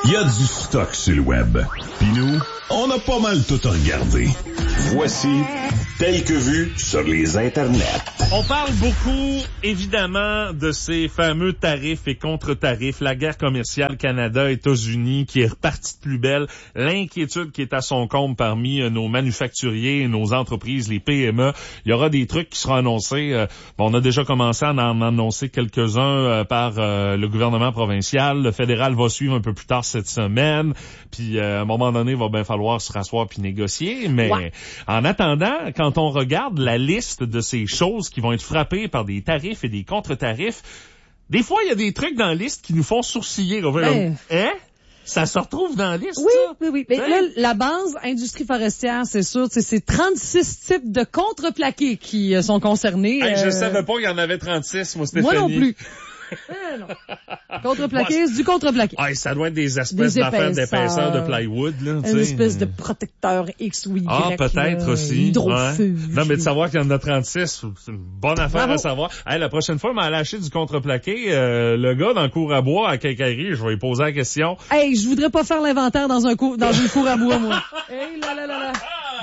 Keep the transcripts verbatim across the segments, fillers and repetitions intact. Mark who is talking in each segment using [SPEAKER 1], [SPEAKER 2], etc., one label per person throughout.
[SPEAKER 1] Il y a du stock sur le web. Puis nous, on a pas mal tout regardé. Voici Tel que vu sur les internets.
[SPEAKER 2] On parle beaucoup, évidemment, de ces fameux tarifs et contre-tarifs, la guerre commerciale Canada-États-Unis qui est repartie de plus belle, l'inquiétude qui est à son comble parmi euh, nos manufacturiers et nos entreprises, les P M E. Il y aura des trucs qui seront annoncés. Euh, bon, on a déjà commencé à en annoncer quelques-uns euh, par euh, le gouvernement provincial. Le fédéral va suivre un peu plus tard cette semaine. Puis, euh, à un moment donné, il va bien falloir se rasseoir puis négocier. Mais ouais. En attendant, quand on regarde la liste de ces choses qui vont être frappées par des tarifs et des contre-tarifs, des fois, il y a des trucs dans la liste qui nous font sourciller. On va
[SPEAKER 3] ben...
[SPEAKER 2] hein? Ça se retrouve dans la liste,
[SPEAKER 3] oui,
[SPEAKER 2] ça?
[SPEAKER 3] Oui, oui, oui. Mais là, la base, industrie forestière, c'est sûr, c'est trente-six types de contreplaqués qui euh, sont concernés.
[SPEAKER 2] Hey,
[SPEAKER 3] euh...
[SPEAKER 2] Je savais pas qu'il y en avait trente-six, moi, Stéphanie.
[SPEAKER 3] Moi non plus. Eh non. Contreplaqué, c'est du contreplaqué.
[SPEAKER 2] Ah, ça doit être des espèces d'affaires d'épaisseur de plywood, là.
[SPEAKER 3] Une espèce de protecteur X ou Y.
[SPEAKER 2] Ah, peut-être là, aussi.
[SPEAKER 3] Hydrofuge.
[SPEAKER 2] Ouais. Non, mais de savoir qu'il y en a trente-six, c'est une bonne affaire Bravo. À savoir. Hey, la prochaine fois, m'a lâché du contreplaqué, euh, le gars dans le cours à bois à Quincaillerie, je vais lui poser la question.
[SPEAKER 3] Hey, je voudrais pas faire l'inventaire dans un cours, dans une cour à bois, moi. Hey, là, là, là, là.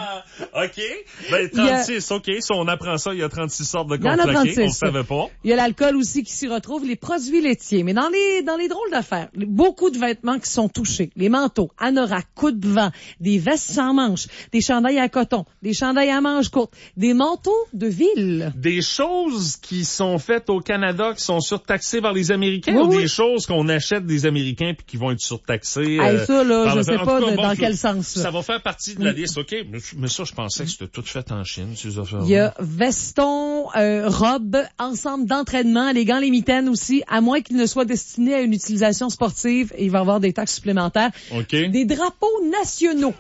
[SPEAKER 2] OK. Ben, trente-six, a... OK. Si on apprend ça, il y a trente-six sortes de contreplaqués. On ne savait pas.
[SPEAKER 3] Il y a l'alcool aussi qui s'y retrouve, les produits laitiers. Mais dans les, dans les drôles d'affaires, beaucoup de vêtements qui sont touchés. Les manteaux, anoraks, coups de vent, des vestes sans manches, des chandails à coton, des chandails à manches courtes, des manteaux de ville.
[SPEAKER 2] Des choses qui sont faites au Canada qui sont surtaxées par les Américains
[SPEAKER 3] oui,
[SPEAKER 2] ou
[SPEAKER 3] oui.
[SPEAKER 2] des choses qu'on achète des Américains puis qui vont être surtaxées?
[SPEAKER 3] Hey,
[SPEAKER 2] euh,
[SPEAKER 3] ça, là, je
[SPEAKER 2] le...
[SPEAKER 3] sais pas
[SPEAKER 2] cas,
[SPEAKER 3] de,
[SPEAKER 2] bon,
[SPEAKER 3] dans
[SPEAKER 2] je...
[SPEAKER 3] quel sens. Ça,
[SPEAKER 2] ça va faire partie de la liste, OK. Mais, mais ça, je pensais que c'était tout fait en Chine, ces affaires-là.
[SPEAKER 3] Il y a veston, euh, robe, ensemble d'entraînement, les gants, les mitaines aussi, à moins qu'ils ne soient destinés à une utilisation sportive, et il va y avoir des taxes supplémentaires.
[SPEAKER 2] OK.
[SPEAKER 3] Des drapeaux nationaux.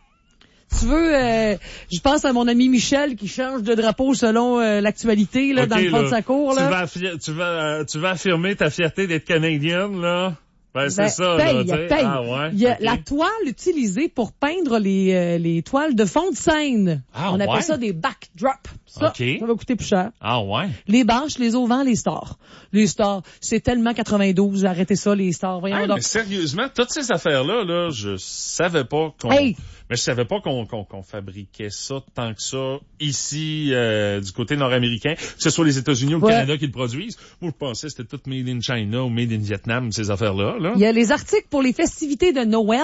[SPEAKER 3] Tu veux, euh, je pense à mon ami Michel qui change de drapeau selon euh, l'actualité là, okay, dans le fond là, de sa cour. Là.
[SPEAKER 2] Tu vas, affi- tu vas, euh, tu vas affirmer ta fierté d'être canadienne, là. Ben, c'est
[SPEAKER 3] ben,
[SPEAKER 2] ça,
[SPEAKER 3] paye,
[SPEAKER 2] là,
[SPEAKER 3] paye.
[SPEAKER 2] Ah, ouais.
[SPEAKER 3] Il y a
[SPEAKER 2] okay.
[SPEAKER 3] la toile utilisée pour peindre les, euh, les toiles de fond de scène.
[SPEAKER 2] Ah,
[SPEAKER 3] On appelle
[SPEAKER 2] ouais?
[SPEAKER 3] ça des backdrops. Ça,
[SPEAKER 2] okay.
[SPEAKER 3] ça va coûter plus cher.
[SPEAKER 2] Ah, ouais.
[SPEAKER 3] Les bâches, les auvents, les stars. Les stars, c'est tellement quatre-vingt-douze, arrêtez ça, les stars. Voyons
[SPEAKER 2] hey,
[SPEAKER 3] donc.
[SPEAKER 2] Mais sérieusement, toutes ces affaires-là, là, je savais pas qu'on...
[SPEAKER 3] Hey.
[SPEAKER 2] Mais je savais pas qu'on, qu'on, qu'on fabriquait ça tant que ça ici, euh, du côté nord-américain, que ce soit les États-Unis ou le ouais. Canada qui le produisent. Moi, je pensais que c'était tout made in China ou made in Vietnam, ces affaires-là, là.
[SPEAKER 3] Il y a les articles pour les festivités de Noël.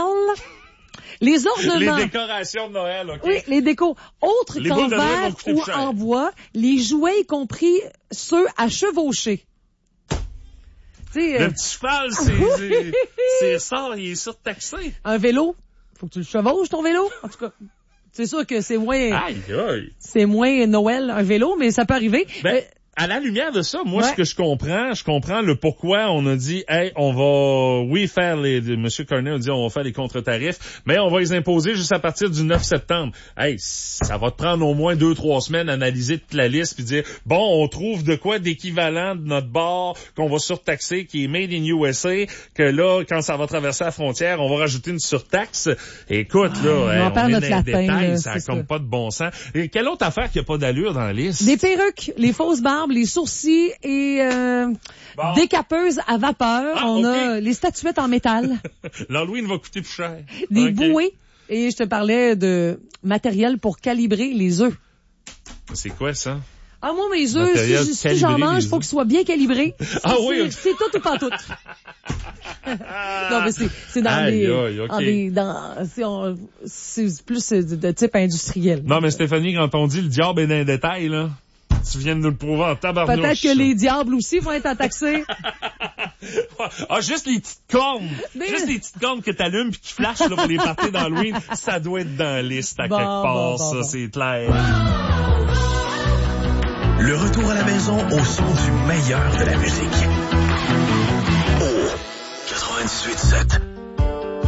[SPEAKER 3] Les ornements.
[SPEAKER 2] Les décorations de Noël, OK.
[SPEAKER 3] Oui, les décos. Autres
[SPEAKER 2] les
[SPEAKER 3] qu'en verre ou en bois, les jouets, y compris ceux à chevaucher.
[SPEAKER 2] T'sais, le euh... petit cheval, c'est, c'est, c'est ça, il est surtaxé.
[SPEAKER 3] Un vélo. Faut que tu le chevauches, ton vélo. En tout cas, c'est sûr que c'est moins,
[SPEAKER 2] aïe, aïe.
[SPEAKER 3] c'est moins Noël, un vélo, mais ça peut arriver.
[SPEAKER 2] Ben,
[SPEAKER 3] euh,
[SPEAKER 2] à la lumière de ça, moi,
[SPEAKER 3] ouais.
[SPEAKER 2] ce que je comprends, je comprends le pourquoi on a dit, hey, on va, oui, faire les, Monsieur Carney a dit, on va faire les contre-tarifs, mais on va les imposer juste à partir du neuf septembre. Hey, ça va te prendre au moins deux, trois semaines à analyser toute la liste puis dire, bon, on trouve de quoi d'équivalent de notre bar qu'on va surtaxer, qui est made in U S A, que là, quand ça va traverser la frontière, on va rajouter une surtaxe. Écoute, là,
[SPEAKER 3] ah,
[SPEAKER 2] hey,
[SPEAKER 3] on,
[SPEAKER 2] on
[SPEAKER 3] est
[SPEAKER 2] dans
[SPEAKER 3] les détails,
[SPEAKER 2] là,
[SPEAKER 3] ça
[SPEAKER 2] a comme
[SPEAKER 3] ça.
[SPEAKER 2] pas de bon sens. Et quelle autre affaire qui a pas d'allure dans la liste?
[SPEAKER 3] Des perruques, les fausses barbes, les sourcils et euh, bon. Des capeuses à vapeur.
[SPEAKER 2] Ah,
[SPEAKER 3] on
[SPEAKER 2] okay.
[SPEAKER 3] a les statuettes en métal.
[SPEAKER 2] L'Halloween va coûter plus cher.
[SPEAKER 3] Des
[SPEAKER 2] okay.
[SPEAKER 3] bouées. Et je te parlais de matériel pour calibrer les œufs.
[SPEAKER 2] C'est quoi ça?
[SPEAKER 3] Ah, moi, mes œufs, si, si j'en mange, il faut qu'ils soient bien calibrés.
[SPEAKER 2] Ah oui, okay.
[SPEAKER 3] C'est tout ou pas tout. Non, mais c'est, c'est dans
[SPEAKER 2] aïe,
[SPEAKER 3] les,
[SPEAKER 2] aïe, okay.
[SPEAKER 3] dans les, dans, c'est, on, c'est plus de, de type industriel.
[SPEAKER 2] Non, mais Stéphanie, quand on dit le diable est dans les détails, là, tu viens de nous le prouver en tabarnouche.
[SPEAKER 3] Peut-être que les diables aussi vont être taxés.
[SPEAKER 2] Ah, juste les petites cornes.
[SPEAKER 3] Mais...
[SPEAKER 2] Juste les petites cornes que t'allumes pis qui flashent, là, pour les parties d'Halloween. Ça doit être dans la liste à
[SPEAKER 3] bon,
[SPEAKER 2] quelque part,
[SPEAKER 3] bon, bon,
[SPEAKER 2] ça,
[SPEAKER 3] bon.
[SPEAKER 2] c'est clair.
[SPEAKER 1] Le retour à la maison au son du meilleur de la musique. Au quatre-vingt-dix-huit sept.